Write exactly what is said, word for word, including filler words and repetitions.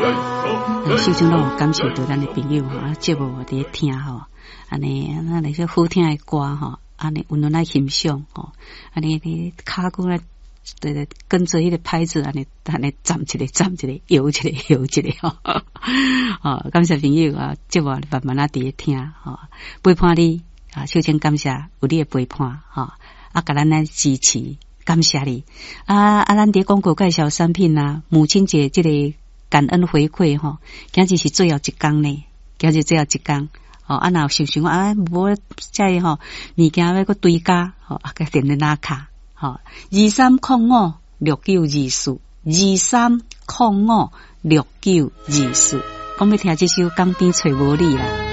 首先拢感谢到咱的朋友哈，节目我伫听吼，安尼那那些好听的歌吼，安尼温暖来欣赏吼，安尼你骹骨来对对跟着迄个拍子安尼安尼站一个站一个摇一个摇一个吼，哦，感谢朋友啊，节目慢慢啊伫听吼，陪伴你啊，首先感谢有你的陪伴吼，啊，甲咱来支持。感谢你啊！啊，咱伫广告介绍产品啊，母亲节这个感恩回馈吼，今日是最后一天呢，今日最后一天哦。啊，若有想想啊，无再吼物件要搁追加吼，啊，个电话拿卡吼，二三零五六九二四，二三零五六九二四。讲要听这首《江边找无你》啦。